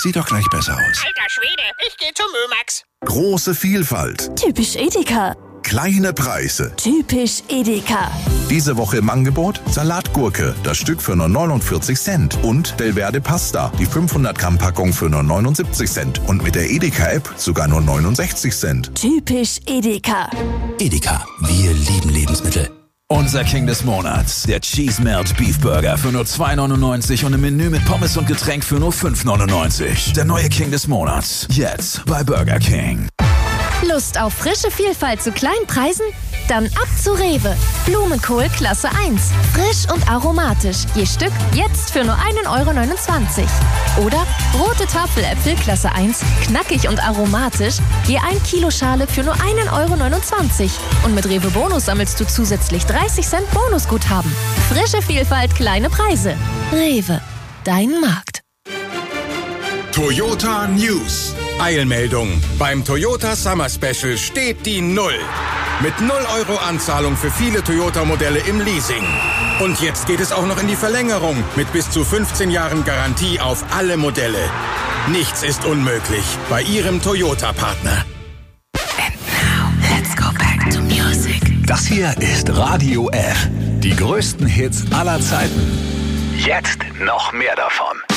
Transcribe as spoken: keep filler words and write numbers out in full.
Sieht doch gleich besser aus. Alter Schwede, ich geh zum Mömax. Große Vielfalt. Typisch Edeka. Kleine Preise. Typisch Edeka. Diese Woche im Angebot Salatgurke, das Stück für nur neunundvierzig Cent. Und Belverde Pasta, die fünfhundert Gramm Packung für nur neunundsiebzig Cent. Und mit der Edeka-App sogar nur neunundsechzig Cent. Typisch Edeka. Edeka, wir lieben Lebensmittel. Unser King des Monats, der Cheese Melt Beef Burger für nur zwei neunundneunzig und im Menü mit Pommes und Getränk für nur fünf neunundneunzig. Der neue King des Monats, jetzt bei Burger King. Lust auf frische Vielfalt zu kleinen Preisen? Dann ab zu Rewe. Blumenkohl Klasse eins. Frisch und aromatisch. Je Stück jetzt für nur ein Euro neunundzwanzig. Oder rote Tafeläpfel Klasse eins. Knackig und aromatisch. Je ein Kilo Schale für nur ein Euro neunundzwanzig. Und mit Rewe Bonus sammelst du zusätzlich dreißig Cent Bonusguthaben. Frische Vielfalt, kleine Preise. Rewe. Dein Markt. Toyota News. Eilmeldung. Beim Toyota Summer Special steht die Null. Mit null Euro Anzahlung für viele Toyota-Modelle im Leasing. Und jetzt geht es auch noch in die Verlängerung mit bis zu fünfzehn Jahren Garantie auf alle Modelle. Nichts ist unmöglich bei Ihrem Toyota-Partner. And now, let's go back to music. Das hier ist Radio F. Die größten Hits aller Zeiten. Jetzt noch mehr davon.